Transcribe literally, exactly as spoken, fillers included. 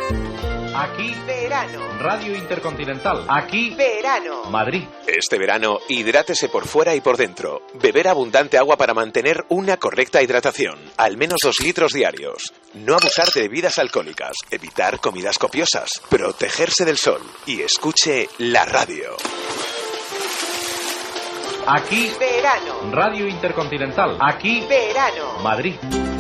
Aquí verano. Radio Intercontinental. Aquí Verano. Madrid. Este verano, hidrátese por fuera y por dentro. Beber abundante agua para mantener una correcta hidratación. Al menos dos litros diarios. No abusar de bebidas alcohólicas. Evitar comidas copiosas. Protegerse del sol. Y escuche la radio. Aquí Verano. Radio Intercontinental. Aquí Verano. Madrid.